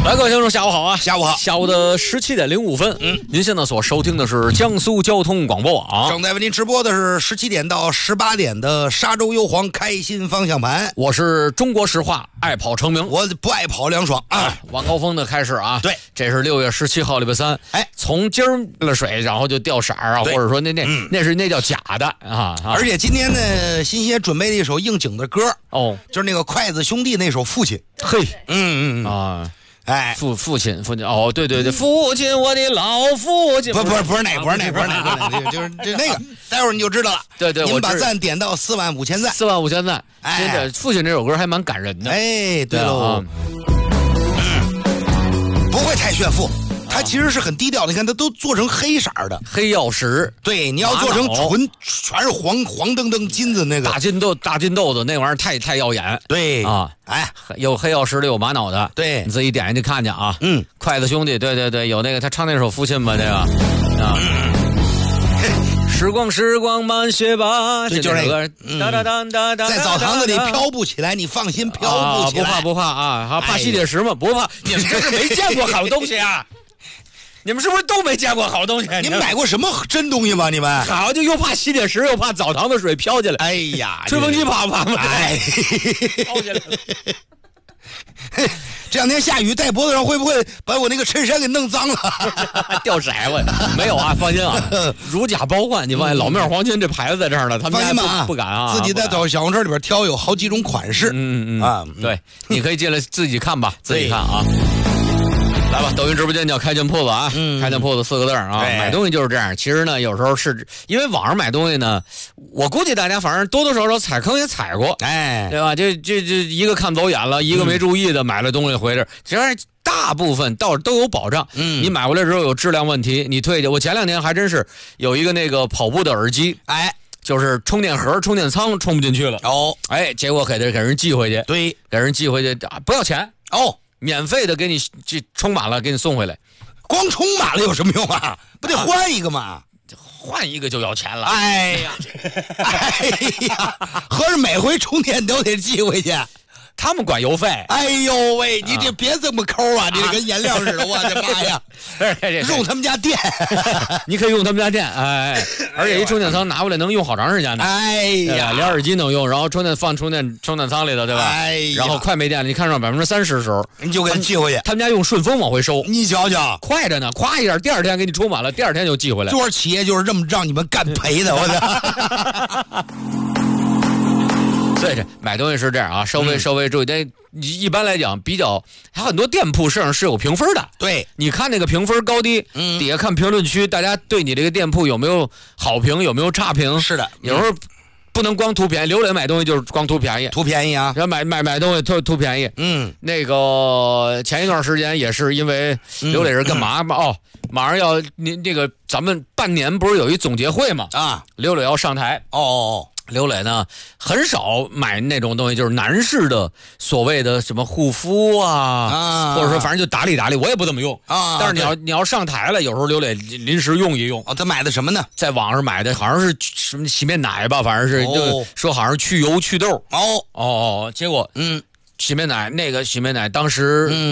来，各位听众，下午好啊！ 下午好， 下午的17:05。您现在所收听的是江苏交通广播网， 正在为您直播的是17点到18点的沙洲优皇开心方向盘。 我是中国石化爱跑成名， 我不爱跑凉爽啊！ 晚高峰的开始啊！ 对， 这是6月17号礼拜三。 哎， 从今儿了水，然后就掉色儿啊，或者说那叫假的啊！ 而且今天呢，欣欣准备了一首应景的歌哦， 就是那个筷子兄弟那首《父亲》。 嘿，啊。 哎， 父亲哦，对对对，父亲，我的老父亲， 不是那，就是那个，待会儿你就知道了。 对对， 您把赞点到45000赞 ，45000赞。 哎， 这父亲这首歌还蛮感人的。 哎，对喽，不会太炫富。它其实是很低调的，你看它都做成黑色的黑曜石。 对，你要做成全是黄澄澄金子那个大金豆子那玩意儿太耀眼。 对啊， 哎， 有黑曜石的，有玛瑙的。 对， 你自己点进去看见啊。筷子兄弟，对对对，有那个他唱那首《父亲》吧，这个啊。时光慢些吧， 这就是那个哒， 在澡堂子里飘不起来，你放心，飘不起来， 不怕啊，怕吸铁石吗？不怕，你们这是没见过好东西啊！你们是不是都没见过好东西？ 你们买过什么真东西吗？你们好，就又怕吸铁石，又怕澡堂的水飘进来。 哎呀， 吹风机怕吗？ 哎， 飘进来了。 这两天下雨，戴脖子上会不会把我那个衬衫给弄脏了？ 掉色了？没有啊，放心啊，如假包换。你放心，老面黄金这牌子在这儿呢，他们家不敢啊。 自己在小红车里边挑，有好几种款式。 对，你可以进来自己看吧，自己看啊。来吧，抖音直播间叫开店铺子啊，开店铺子4个字啊。买东西就是这样，其实呢，有时候是因为网上买东西呢，我估计大家反正多多少少踩坑也踩过，哎，对吧？这一个看走眼了，一个没注意的买了东西回来，其实大部分都有保障。你买回来之后有质量问题，你退去。我前2年还真是有一个那个跑步的耳机，哎，就是充电盒、充电仓充不进去了，哦，哎，结果给人寄回去，对，给人寄回去不要钱哦。免费的给你充满了，给你送回来。 光充满了有什么用啊？不得换一个吗？ 换一个就要钱了。 哎呀，合着每回充电都得寄回去。 他们管邮费。 哎呦喂，你这别这么抠啊！你这跟颜料似的，我的妈呀！用他们家电， 你可以用他们家电，哎，而且一充电仓拿回来能用好长时间的。哎呀，连耳机能用，然后放充电仓里头，对吧？哎呀，然后快没电了，你看上30%的时候， 你就给他寄回去。 他们家用顺丰往回收， 你瞧瞧， 快着呢，夸一下，第2天给你充满了，第2天就寄回来。 多少企业就是这么让你们干赔的，我的。 对，买东西是这样啊，稍微注意。但一般来讲，还很多店铺上是有评分的。对，你看那个评分高低，底下看评论区，大家对你这个店铺有没有好评，有没有差评？是的，有时候不能光图便宜。刘磊买东西就是光图便宜，啊，然后买东西图便宜。那个前一段时间也是因为刘磊是干嘛嘛？哦，马上要那个咱们半年不是有一总结会嘛？啊，刘磊要上台。哦。刘磊呢，很少买那种东西，就是男士的所谓的什么护肤啊，或者说反正就打理，我也不怎么用啊。但是你要上台了，有时候刘磊临时用一用。 哦，他买的什么呢？ 在网上买的，好像是什么洗面奶吧，反正是就说好像去油祛痘。结果洗面奶当时